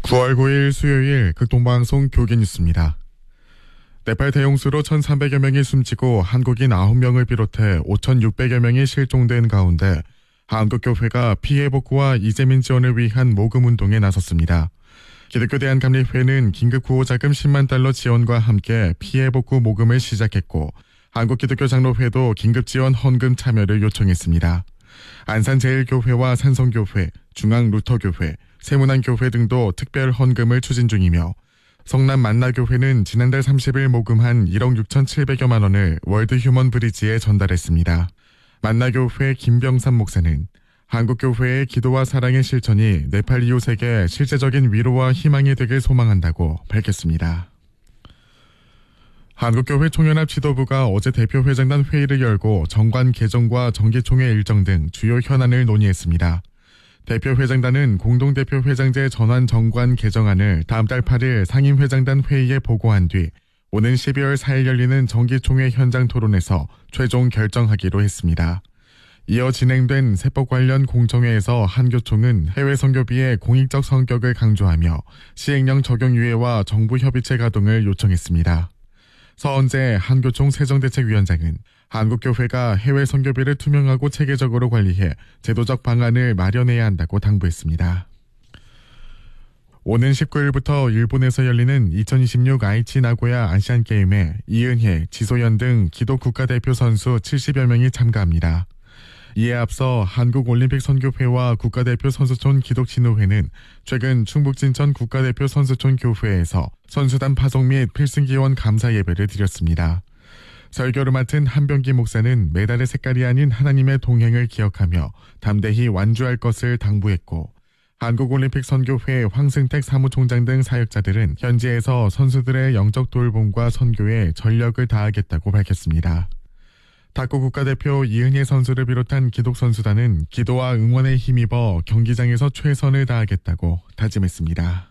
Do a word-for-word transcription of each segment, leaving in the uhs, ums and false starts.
구월 구일 수요일 극동방송 교계뉴스입니다. 네팔 대홍수로 천삼백여 명이 숨지고 한국인 아홉 명을 비롯해 오천육백여 명이 실종된 가운데 한국교회가 피해 복구와 이재민 지원을 위한 모금운동에 나섰습니다. 기독교 대한감리회는 긴급구호자금 십만 달러 지원과 함께 피해 복구 모금을 시작했고 한국기독교장로회도 긴급지원 헌금 참여를 요청했습니다. 안산제일교회와 산성교회, 중앙루터교회, 세문안교회 등도 특별 헌금을 추진 중이며 성남 만나교회는 지난달 삼십일 모금한 일억 육천칠백여만 원을 월드휴먼브리지에 전달했습니다. 만나교회 김병삼 목사는 한국교회의 기도와 사랑의 실천이 네팔 이웃에게 실제적인 위로와 희망이 되길 소망한다고 밝혔습니다. 한국교회 총연합 지도부가 어제 대표회장단 회의를 열고 정관 개정과 정기총회 일정 등 주요 현안을 논의했습니다. 대표회장단은 공동대표회장제 전환 정관 개정안을 다음 달 팔일 상임회장단 회의에 보고한 뒤 오는 십이월 사일 열리는 정기총회 현장 토론에서 최종 결정하기로 했습니다. 이어 진행된 세법 관련 공청회에서 한교총은 해외 선교비의 공익적 성격을 강조하며 시행령 적용 유예와 정부 협의체 가동을 요청했습니다. 서은재 한교총 세정대책위원장은 한국교회가 해외 선교비를 투명하고 체계적으로 관리해 제도적 방안을 마련해야 한다고 당부했습니다. 오는 십구일부터 일본에서 열리는 이천이십육 아이치 나고야 아시안게임에 이은혜, 지소연 등 기도 국가대표 선수 칠십여 명이 참가합니다. 이에 앞서 한국올림픽선교회와 국가대표 선수촌 기독진흥회는 최근 충북진천 국가대표 선수촌 교회에서 선수단 파송 및 필승기원 감사 예배를 드렸습니다. 설교를 맡은 한병기 목사는 메달의 색깔이 아닌 하나님의 동행을 기억하며 담대히 완주할 것을 당부했고 한국올림픽선교회 황승택 사무총장 등 사역자들은 현지에서 선수들의 영적 돌봄과 선교에 전력을 다하겠다고 밝혔습니다. 탁구 국가대표 이은혜 선수를 비롯한 기독선수단은 기도와 응원에 힘입어 경기장에서 최선을 다하겠다고 다짐했습니다.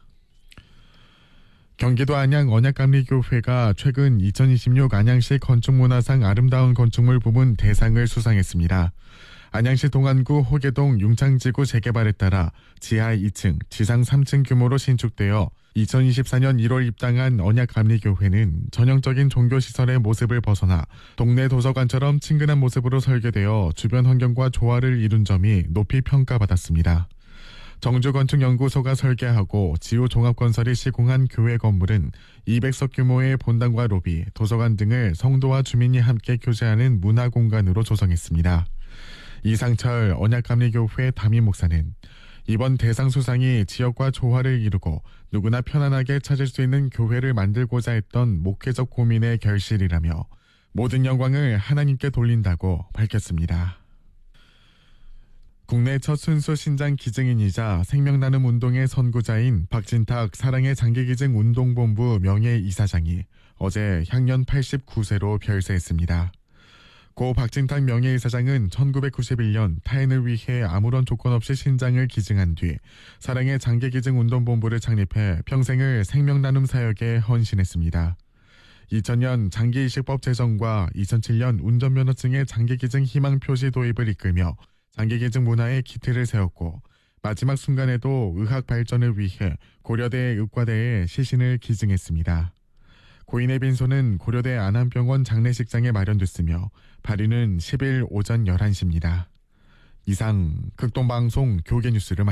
경기도 안양 언약감리교회가 최근 이천이십육 안양시 건축문화상 아름다운 건축물 부문 대상을 수상했습니다. 안양시 동안구 호계동 융창지구 재개발에 따라 지하 이 층, 지상 삼 층 규모로 신축되어 이천이십사년 일월 입당한 언약감리교회는 전형적인 종교시설의 모습을 벗어나 동네 도서관처럼 친근한 모습으로 설계되어 주변 환경과 조화를 이룬 점이 높이 평가받았습니다. 정주건축연구소가 설계하고 지우종합건설이 시공한 교회 건물은 이백석 규모의 본당과 로비, 도서관 등을 성도와 주민이 함께 교제하는 문화공간으로 조성했습니다. 이상철 언약감리교회 담임 목사는 이번 대상 수상이 지역과 조화를 이루고 누구나 편안하게 찾을 수 있는 교회를 만들고자 했던 목회적 고민의 결실이라며 모든 영광을 하나님께 돌린다고 밝혔습니다. 국내 첫 순수 신장 기증인이자 생명나눔 운동의 선구자인 박진탁 사랑의 장기기증 운동본부 명예이사장이 어제 향년 팔십구세로 별세했습니다. 고 박진탁 명예이사장은 천구백구십일년 타인을 위해 아무런 조건 없이 신장을 기증한 뒤 사랑의 장기기증운동본부를 창립해 평생을 생명나눔 사역에 헌신했습니다. 이천년 장기이식법 제정과 이천칠년 운전면허증의 장기기증 희망표시 도입을 이끌며 장기기증 문화의 기틀을 세웠고 마지막 순간에도 의학 발전을 위해 고려대 의과대에 시신을 기증했습니다. 고인의 빈소는 고려대 안암병원 장례식장에 마련됐으며 발인은 십일 오전 열한 시입니다. 이상 극동방송 교계뉴스를